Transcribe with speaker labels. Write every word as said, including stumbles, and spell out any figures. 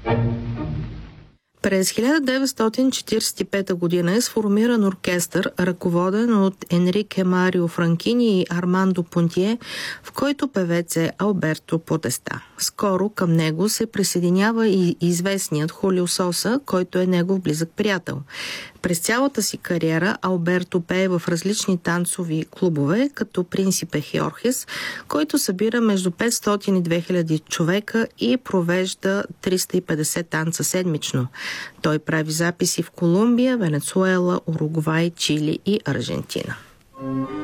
Speaker 1: През хиляда деветстотин четиридесет и пета година е сформиран оркестър, ръководен от Енрике Марио Франкини и Армандо Понтие, в който певец е Алберто Подеста. Скоро към него се присъединява и известният Хулио Соса, който е негов близък приятел. През цялата си кариера Алберто пее в различни танцови клубове, като Принципе Хьорхес, който събира между петстотин и две хиляди човека и провежда триста и петдесет танца седмично. Той прави записи в Колумбия, Венецуела, Уругвай, Чили и Аржентина.